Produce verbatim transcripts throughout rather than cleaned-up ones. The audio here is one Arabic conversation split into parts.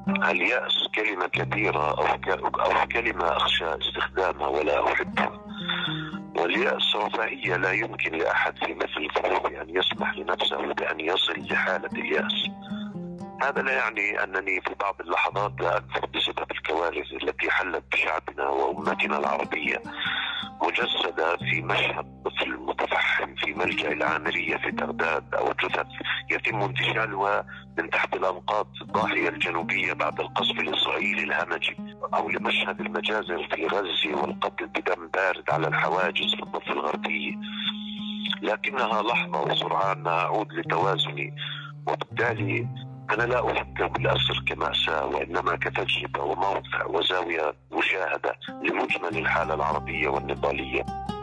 اليأس كلمة كبيرة أو, ك... أو كلمة أخشى استخدامها ولا أحبها. واليأس رفاهية، لا يمكن لأحد في مثل الظروف أن يسمح لنفسه بأن يصل لحالة اليأس. هذا لا يعني أنني في بعض اللحظات لا أكفر بسبب الكوارث التي حلت بشعبنا وأمتنا العربية، مجسدة في مشهد طفل متفحم في ملجأ العامرية في بغداد، أو جثث يتم انتشالها من تحت الأنقاض الضاحية الجنوبية بعد القصف الإسرائيلي الهمجي، أو لمشهد المجازر في غزة والقتل بدم بارد على الحواجز في الضفة الغربية. لكنها لحظة وسرعان ما أعود لتوازني، وبالتالي أنا لا أفكر بالأسر كمأساة، وإنما كتجربة وموقع وزاوية مشاهدة لمجمل الحالة العربية والنضالية.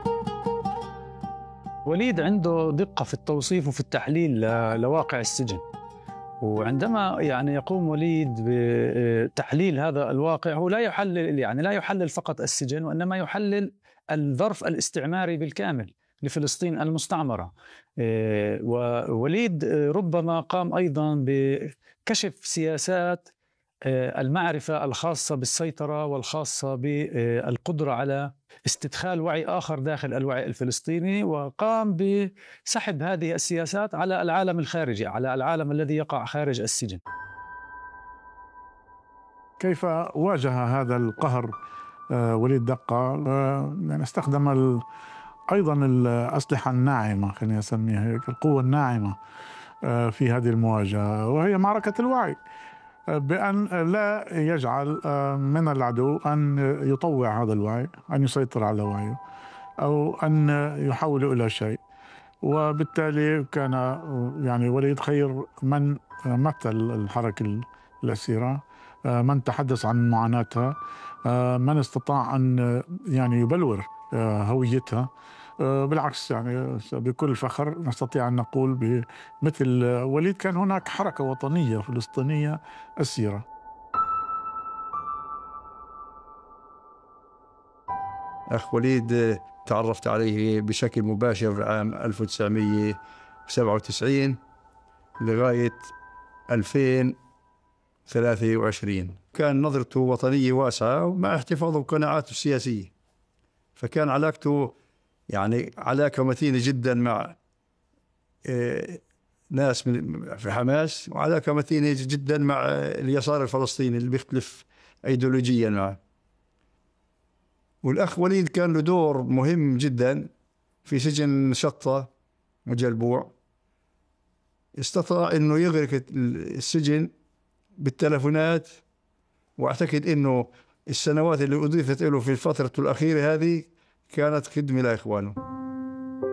وليد عنده دقة في التوصيف وفي التحليل لواقع السجن، وعندما يعني يقوم وليد بتحليل هذا الواقع هو لا يحلل يعني لا يحلل فقط السجن، وإنما يحلل الظرف الاستعماري بالكامل لفلسطين المستعمرة. ووليد ربما قام أيضا بكشف سياسات المعرفة الخاصة بالسيطرة والخاصة بالقدرة على استدخال وعي آخر داخل الوعي الفلسطيني، وقام بسحب هذه السياسات على العالم الخارجي، على العالم الذي يقع خارج السجن. كيف واجه هذا القهر وليد دقة؟ يعني استخدم ال أيضا الأسلحة الناعمة، خلينا نسميها هيك، القوة الناعمة في هذه المواجهة، وهي معركة الوعي، بأن لا يجعل من العدو أن يطوع هذا الوعي، أن يسيطر على وعيه، أو أن يحول إلى شيء. وبالتالي كان يعني وليد خير من مثل الحركة الأسيرة، من تحدث عن معاناتها، من استطاع أن يعني يبلور هويتها. بالعكس، يعني بكل فخر نستطيع أن نقول بمثل وليد كان هناك حركة وطنية فلسطينية أسيرة. أخ وليد تعرفت عليه بشكل مباشر عام ألف وتسعمئة وسبعة وتسعين لغاية ألفين وثلاثة وعشرين. كان نظرته وطنية واسعة مع احتفاظه بقناعاته السياسية، فكان علاقته يعني علاقة متينة جدا مع ناس في حماس، وعلاقة متينة جدا مع اليسار الفلسطيني اللي بيختلف أيديولوجيا معه. والأخ وليد كان له دور مهم جدا في سجن شطة وجلبوع. استطاع أنه يغرق السجن بالتلفونات، وأعتقد أنه السنوات اللي أضيفت له في الفترة الأخيرة هذه كانت خدمة لإخوانه.